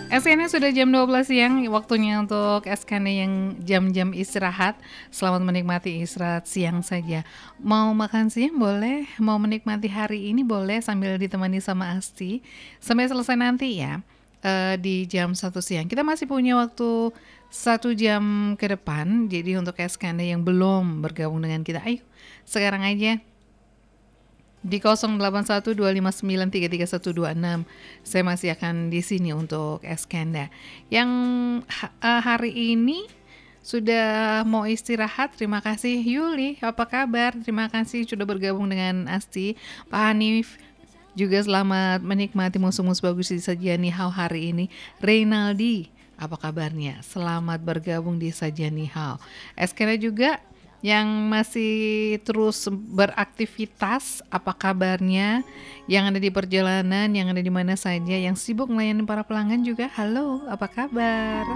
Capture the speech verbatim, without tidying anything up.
S K N sudah jam dua belas siang, waktunya untuk S K N yang jam-jam istirahat. Selamat menikmati istirahat siang saja. Mau makan siang boleh, mau menikmati hari ini boleh sambil ditemani sama Asti. Sampai selesai nanti ya, eh, di jam satu siang. Kita masih punya waktu satu jam ke depan, jadi untuk S K N yang belum bergabung dengan kita, ayo sekarang aja di nol delapan satu dua lima sembilan tiga tiga satu dua enam. Saya masih akan di sini untuk Eskanda. Yang ha- eh, hari ini sudah mau istirahat. Terima kasih Yuli. Apa kabar? Terima kasih sudah bergabung dengan Asti. Pak Hanif juga selamat menikmati musuh-musuh bagus di Sajian Nihau hari ini. Reynaldi, apa kabarnya? Selamat bergabung di Sajian Nihau. Eskanda juga yang masih terus beraktivitas, apa kabarnya? Yang ada di perjalanan, yang ada di mana saja, yang sibuk melayani para pelanggan juga, halo, apa kabar?